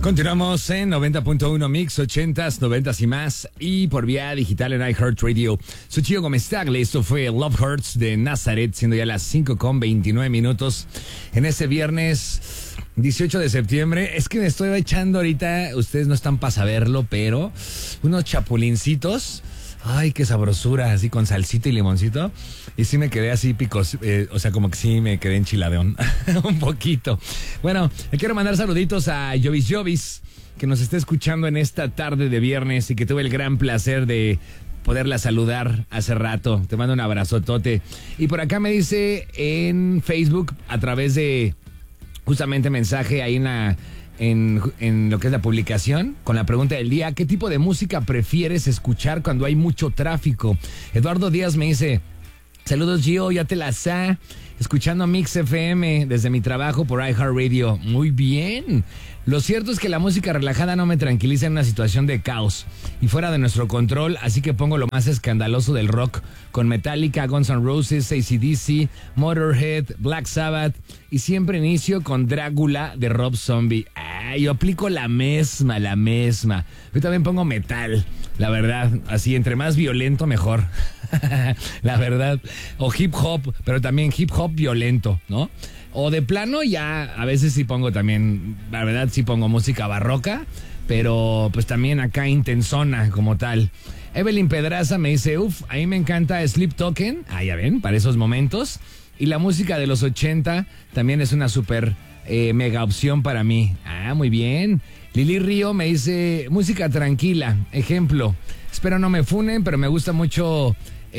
Continuamos en 90.1 Mix, 80s, 90s y más. Y por vía digital en iHeartRadio. Soy Gio Gómez Tagle. Esto fue Love Hurts de Nazaret, siendo ya las 5:29 en ese viernes 18 de septiembre. Es que me estoy echando ahorita, ustedes no están para saberlo, pero unos chapulincitos. Ay, qué sabrosura, así con salsita y limoncito. Y sí me quedé así picos, o sea, como que sí me quedé enchiladeón. Un poquito. Bueno, le quiero mandar saluditos a Jovis, que nos está escuchando en esta tarde de viernes y que tuve el gran placer de poderla saludar hace rato. Te mando un abrazotote. Y por acá me dice en Facebook, a través de justamente mensaje ahí en lo que es la publicación, con la pregunta del día: ¿qué tipo de música prefieres escuchar cuando hay mucho tráfico? Eduardo Díaz me dice: saludos Gio, ya te la sé, escuchando Mix FM desde mi trabajo por iHeartRadio. Muy bien. Lo cierto es que la música relajada no me tranquiliza en una situación de caos y fuera de nuestro control, así que pongo lo más escandaloso del rock, con Metallica, Guns N' Roses, AC/DC, Motorhead, Black Sabbath, y siempre inicio con Drácula de Rob Zombie. Yo aplico la misma. Yo también pongo metal, la verdad, así, entre más violento mejor. La verdad. O hip hop, pero también hip hop violento, ¿no? O de plano ya, a veces sí pongo también, la verdad sí pongo música barroca, pero pues también acá intensona como tal. Evelyn Pedraza me dice: a mí me encanta Sleep Token, ya ven, para esos momentos. Y la música de los 80 también es una súper mega opción para mí. Muy bien. Lili Río me dice: música tranquila, ejemplo, espero no me funen, pero me gusta mucho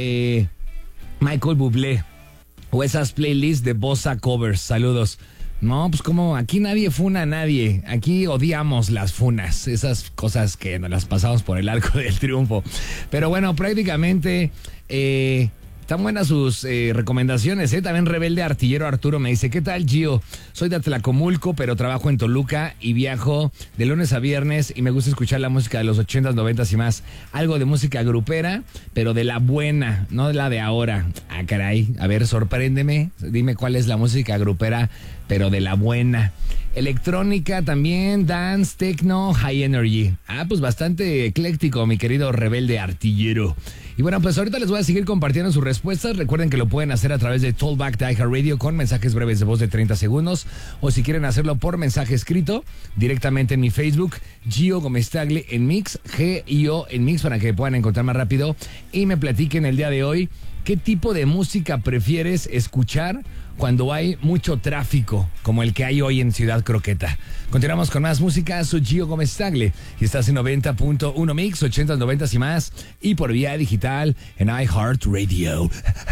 Michael Bublé. O esas playlists de bossa covers. Saludos. No, pues como aquí nadie funa a nadie. Aquí odiamos las funas. Esas cosas que nos las pasamos por el arco del triunfo. Pero bueno, prácticamente están buenas sus recomendaciones, ¿eh? También Rebelde Artillero Arturo me dice: ¿qué tal, Gio? Soy de Atlacomulco, pero trabajo en Toluca y viajo de lunes a viernes y me gusta escuchar la música de los 80s, 90s y más. Algo de música grupera, pero de la buena, no de la de ahora. Caray. A ver, sorpréndeme. Dime cuál es la música grupera, pero de la buena. Electrónica también, dance, techno, high energy. Pues bastante ecléctico, mi querido Rebelde Artillero. Y bueno, pues ahorita les voy a seguir compartiendo sus respuestas. Recuerden que lo pueden hacer a través de Talkback de iHeartRadio con mensajes breves de voz de 30 segundos. O si quieren hacerlo por mensaje escrito, directamente en mi Facebook, Gio Gómez Tagle en Mix, G-I-O en Mix, para que puedan encontrar más rápido. Y me platiquen el día de hoy: ¿qué tipo de música prefieres escuchar cuando hay mucho tráfico, como el que hay hoy en Ciudad Croqueta? Continuamos con más música. Soy Gio Gómez Tagle y estás en 90.1 Mix, 80s, 90s y más, y por vía digital en iHeartRadio.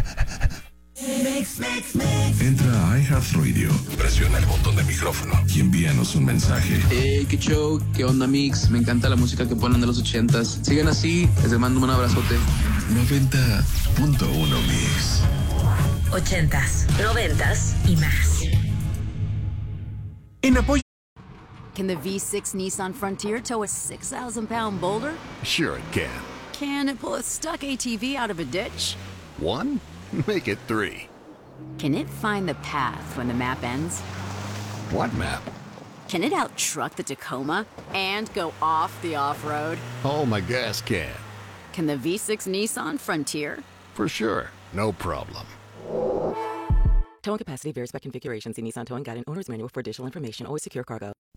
Entra a iHeartRadio, presiona el botón de micrófono y envíanos un mensaje. Hey, qué show, qué onda, Mix. Me encanta la música que ponen de los 80s. Sigan así, les mando un abrazote. 90.1 Mix. 80s, 90s y más. En apoyo. Can the V6 Nissan Frontier tow a 6,000-pound boulder? Sure it can. Can it pull a stuck ATV out of a ditch? 1? Make it 3. Can it find the path when the map ends? What map? Can it out-truck the Tacoma and go off the off-road? Oh, my gas can. Can the V6 Nissan Frontier? For sure. No problem. Towing capacity varies by configuration. See Nissan Towing Guide and Owner's Manual for additional information. Always secure cargo.